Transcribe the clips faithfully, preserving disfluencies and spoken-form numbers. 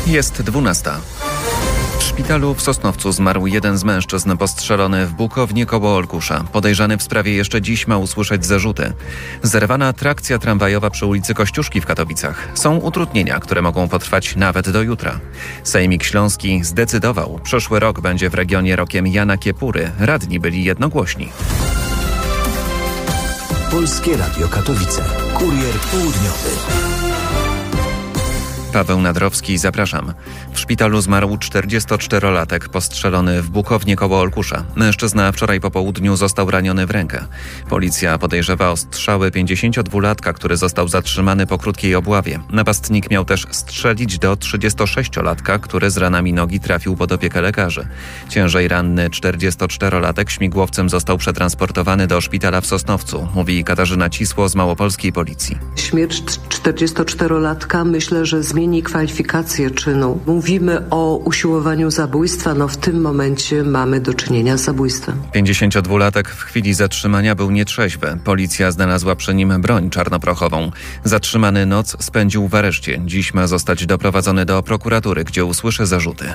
Jest dwunasta. W szpitalu w Sosnowcu zmarł jeden z mężczyzn postrzelony w Bukownie koło Olkusza. Podejrzany w sprawie jeszcze dziś ma usłyszeć zarzuty. Zerwana trakcja tramwajowa przy ulicy Kościuszki w Katowicach. Są utrudnienia, które mogą potrwać nawet do jutra. Sejmik Śląski zdecydował. Przyszły rok będzie w regionie rokiem Jana Kiepury. Radni byli jednogłośni. Polskie Radio Katowice. Kurier południowy. Paweł Nadrowski, zapraszam. W szpitalu zmarł czterdziestoczterolatek postrzelony w Bukownie koło Olkusza. Mężczyzna wczoraj po południu został raniony w rękę. Policja podejrzewa o strzały pięćdziesięciodwulatka, który został zatrzymany po krótkiej obławie. Napastnik miał też strzelić do trzydziestosześciolatka, który z ranami nogi trafił pod opiekę lekarzy. Ciężej ranny czterdziestoczterolatek śmigłowcem został przetransportowany do szpitala w Sosnowcu, mówi Katarzyna Cisło z małopolskiej policji. Śmierć czterdziestoczterolatka myślę, że zmieni kwalifikację czynu. Mówimy o usiłowaniu zabójstwa, no w tym momencie mamy do czynienia z zabójstwem. pięćdziesięciodwulatek w chwili zatrzymania był nietrzeźwy. Policja znalazła przy nim broń czarnoprochową. Zatrzymany noc spędził w areszcie. Dziś ma zostać doprowadzony do prokuratury, gdzie usłyszy zarzuty.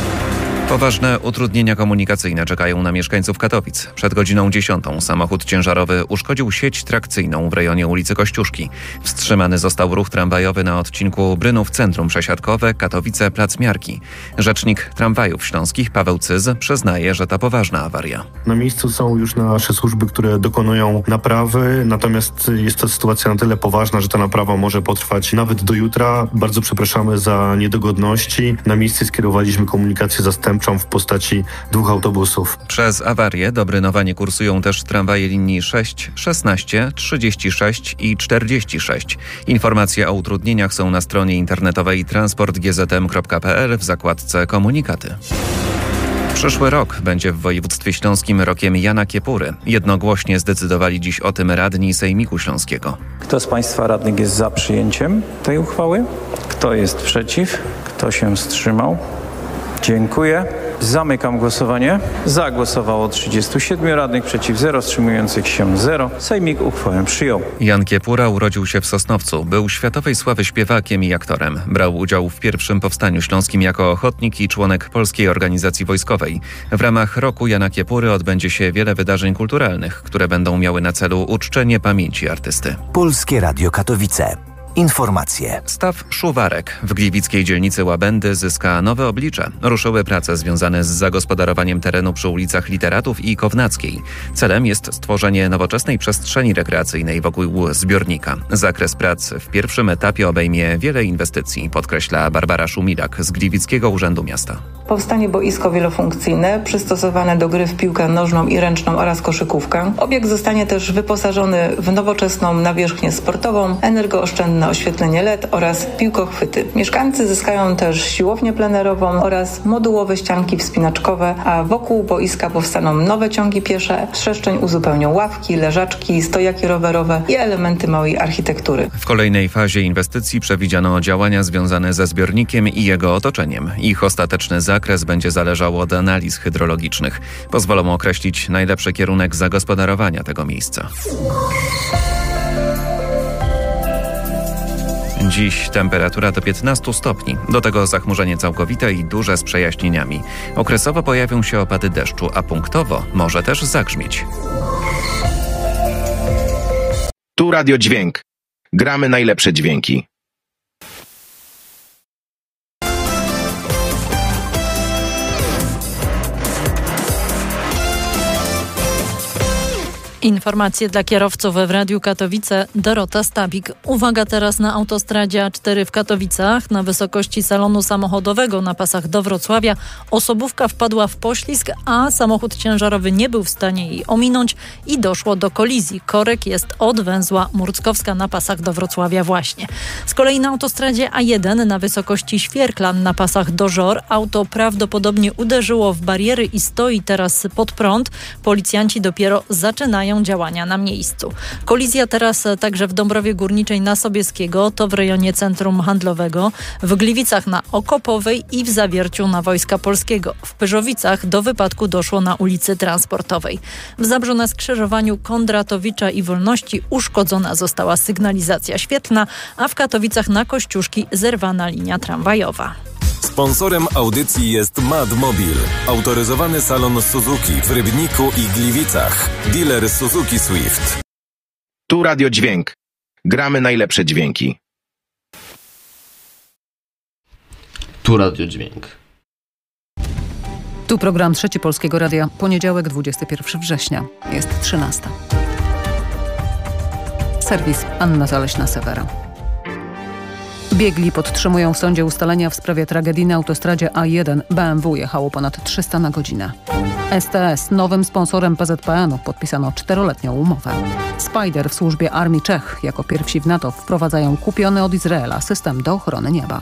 Poważne utrudnienia komunikacyjne czekają na mieszkańców Katowic. Przed godziną dziesiątą samochód ciężarowy uszkodził sieć trakcyjną w rejonie ulicy Kościuszki. Wstrzymany został ruch tramwajowy na odcinku Brynów Centrum Przesiadkowe, Katowice, Plac Miarki. Rzecznik Tramwajów Śląskich Paweł Cyz przyznaje, że to poważna awaria. Na miejscu są już nasze służby, które dokonują naprawy, natomiast jest to sytuacja na tyle poważna, że ta naprawa może potrwać nawet do jutra. Bardzo przepraszamy za niedogodności. Na miejsce skierowaliśmy komunikację zastępczą w postaci dwóch autobusów. Przez awarię do Brynowa nie kursują też tramwaje linii sześć, szesnaście, trzydzieści sześć i czterdzieści sześć. Informacje o utrudnieniach są na stronie internetowej transport g z m kropka p l w zakładce Komunikaty. Przyszły rok będzie w województwie śląskim rokiem Jana Kiepury. Jednogłośnie zdecydowali dziś o tym radni Sejmiku Śląskiego. Kto z Państwa radnych jest za przyjęciem tej uchwały? Kto jest przeciw? Kto się wstrzymał? Dziękuję. Zamykam głosowanie. Za głosowało trzydziestu siedmiu radnych, przeciw zero, wstrzymujących się zero. Sejmik uchwałę przyjął. Jan Kiepura urodził się w Sosnowcu. Był światowej sławy śpiewakiem i aktorem. Brał udział w pierwszym powstaniu śląskim jako ochotnik i członek Polskiej Organizacji Wojskowej. W ramach roku Jana Kiepury odbędzie się wiele wydarzeń kulturalnych, które będą miały na celu uczczenie pamięci artysty. Polskie Radio Katowice. Informacje. Staw Szuwarek w gliwickiej dzielnicy Łabędy zyska nowe oblicze. Ruszyły prace związane z zagospodarowaniem terenu przy ulicach Literatów i Kownackiej. Celem jest stworzenie nowoczesnej przestrzeni rekreacyjnej wokół zbiornika. Zakres prac w pierwszym etapie obejmie wiele inwestycji, podkreśla Barbara Szumilak z Gliwickiego Urzędu Miasta. Powstanie boisko wielofunkcyjne, przystosowane do gry w piłkę nożną i ręczną oraz koszykówkę. Obiekt zostanie też wyposażony w nowoczesną nawierzchnię sportową, energooszczędne oświetlenie L E D oraz piłkochwyty. Mieszkańcy zyskają też siłownię plenerową oraz modułowe ścianki wspinaczkowe, a wokół boiska powstaną nowe ciągi piesze. Przestrzeń uzupełnią ławki, leżaczki, stojaki rowerowe i elementy małej architektury. W kolejnej fazie inwestycji przewidziano działania związane ze zbiornikiem i jego otoczeniem. Ich ostateczny zakres będzie zależał od analiz hydrologicznych. Pozwolą określić najlepszy kierunek zagospodarowania tego miejsca. Dziś temperatura do piętnastu stopni. Do tego zachmurzenie całkowite i duże z przejaśnieniami. Okresowo pojawią się opady deszczu, a punktowo może też zagrzmieć. Tu Radio Dźwięk. Gramy najlepsze dźwięki. Informacje dla kierowców w Radiu Katowice. Dorota Stabik. Uwaga teraz na autostradzie A cztery w Katowicach. Na wysokości salonu samochodowego na pasach do Wrocławia osobówka wpadła w poślizg, a samochód ciężarowy nie był w stanie jej ominąć i doszło do kolizji. Korek jest od węzła Murckowska na pasach do Wrocławia właśnie. Z kolei na autostradzie A jeden na wysokości Świerklan na pasach do Żor auto prawdopodobnie uderzyło w bariery i stoi teraz pod prąd. Policjanci dopiero zaczynają działania na miejscu. Kolizja teraz także w Dąbrowie Górniczej na Sobieskiego, to w rejonie centrum handlowego, w Gliwicach na Okopowej i w Zawierciu na Wojska Polskiego. W Pyrzowicach do wypadku doszło na ulicy Transportowej. W Zabrzu na skrzyżowaniu Kondratowicza i Wolności uszkodzona została sygnalizacja świetlna, a w Katowicach na Kościuszki zerwana linia tramwajowa. Sponsorem audycji jest Mad Mobil, autoryzowany salon Suzuki w Rybniku i Gliwicach. Dealer Suzuki Swift. Tu Radio Dźwięk. Gramy najlepsze dźwięki. Tu Radio Dźwięk. Tu program Trzeci Polskiego Radia. Poniedziałek, dwudziestego pierwszego września. Jest trzynasta. Serwis Anna Zaleśna-Sewera. Biegli podtrzymują w sądzie ustalenia w sprawie tragedii na autostradzie A jeden. B M W jechało ponad trzysta na godzinę. S T S nowym sponsorem P Z P N-u podpisano czteroletnią umowę. Spider w służbie Armii Czech jako pierwsi w NATO wprowadzają kupiony od Izraela system do ochrony nieba.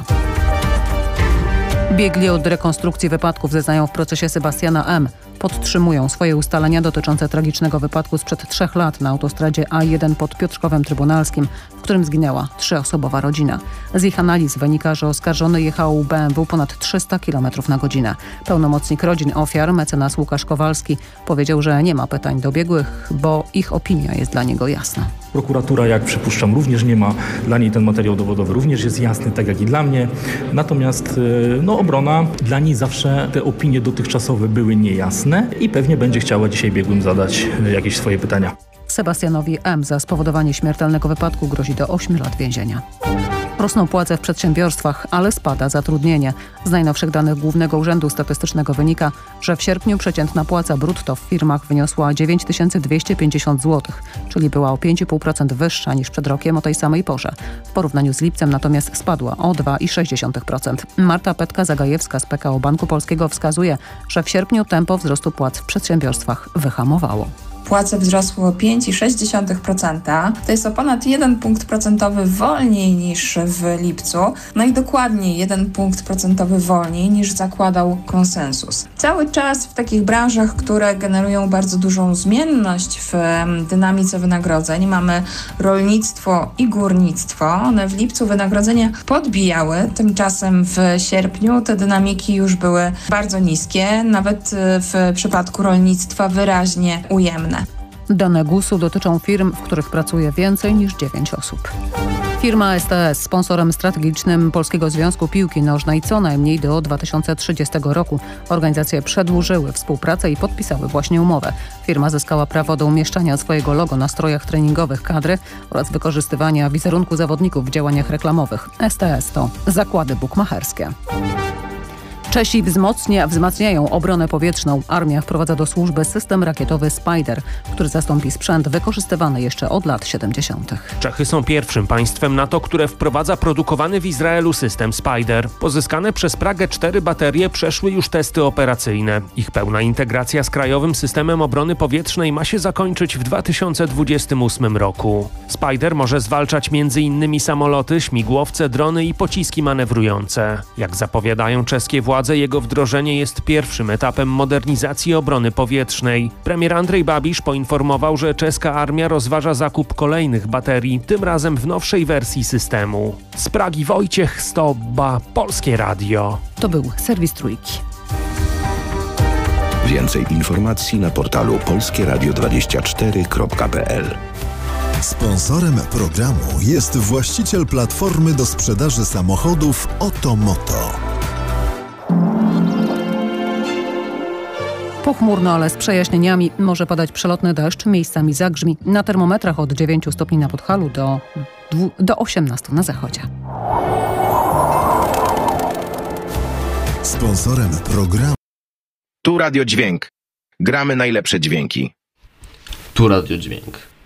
Biegli od rekonstrukcji wypadków zeznają w procesie Sebastiana M. Podtrzymują swoje ustalenia dotyczące tragicznego wypadku sprzed trzech lat na autostradzie A jeden pod Piotrkowem Trybunalskim, w którym zginęła trzyosobowa rodzina. Z ich analiz wynika, że oskarżony jechał B M W ponad trzysta kilometrów na godzinę. Pełnomocnik rodzin ofiar, mecenas Łukasz Kowalski, powiedział, że nie ma pytań do biegłych, bo ich opinia jest dla niego jasna. Prokuratura, jak przypuszczam, również nie ma. Dla niej ten materiał dowodowy również jest jasny, tak jak i dla mnie. Natomiast no, obrona, dla niej zawsze te opinie dotychczasowe były niejasne i pewnie będzie chciała dzisiaj biegłym zadać jakieś swoje pytania. Sebastianowi M. za spowodowanie śmiertelnego wypadku grozi do ośmiu lat więzienia. Rosną płace w przedsiębiorstwach, ale spada zatrudnienie. Z najnowszych danych Głównego Urzędu Statystycznego wynika, że w sierpniu przeciętna płaca brutto w firmach wyniosła dziewięć tysięcy dwieście pięćdziesiąt złotych, czyli była o pięć i pół procent wyższa niż przed rokiem o tej samej porze. W porównaniu z lipcem natomiast spadła o dwa i sześć dziesiątych procent. Marta Petka-Zagajewska z P K O Banku Polskiego wskazuje, że w sierpniu tempo wzrostu płac w przedsiębiorstwach wyhamowało. Płace wzrosły o pięć i sześć dziesiątych procent. To jest o ponad jeden punkt procentowy wolniej niż w lipcu, no i dokładnie jeden punkt procentowy wolniej niż zakładał konsensus. Cały czas w takich branżach, które generują bardzo dużą zmienność w dynamice wynagrodzeń, mamy rolnictwo i górnictwo. One w lipcu wynagrodzenia podbijały, tymczasem w sierpniu te dynamiki już były bardzo niskie, nawet w przypadku rolnictwa wyraźnie ujemne. Dane gusu dotyczą firm, w których pracuje więcej niż dziewięć osób. Firma S T S, sponsorem strategicznym Polskiego Związku Piłki Nożnej co najmniej do dwa tysiące trzydziestego roku. Organizacje przedłużyły współpracę i podpisały właśnie umowę. Firma zyskała prawo do umieszczania swojego logo na strojach treningowych kadry oraz wykorzystywania wizerunku zawodników w działaniach reklamowych. S T S to zakłady bukmacherskie. Czesi wzmocnia, wzmacniają obronę powietrzną. Armia wprowadza do służby system rakietowy Spider, który zastąpi sprzęt wykorzystywany jeszcze od lat siedemdziesiątych. Czechy są pierwszym państwem NATO, które wprowadza produkowany w Izraelu system Spider. Pozyskane przez Pragę cztery baterie przeszły już testy operacyjne. Ich pełna integracja z krajowym systemem obrony powietrznej ma się zakończyć w dwa tysiące dwudziestym ósmym roku. Spider może zwalczać między innymi samoloty, śmigłowce, drony i pociski manewrujące. Jak zapowiadają czeskie władze, jego wdrożenie jest pierwszym etapem modernizacji obrony powietrznej. Premier Andrzej Babiš poinformował, że czeska armia rozważa zakup kolejnych baterii, tym razem w nowszej wersji systemu. Z Pragi Wojciech Stobba, Polskie Radio. To był serwis Trójki. Więcej informacji na portalu polskie radio dwadzieścia cztery kropka p l. Sponsorem programu jest właściciel platformy do sprzedaży samochodów Otomoto. Pochmurno, ale z przejaśnieniami. Może padać przelotny deszcz, miejscami zagrzmi. Na termometrach od dziewięciu stopni na Podhalu do, do osiemnastu na zachodzie. Sponsorem programu Tu Radio Dźwięk. Gramy najlepsze dźwięki. Tu Radio Dźwięk.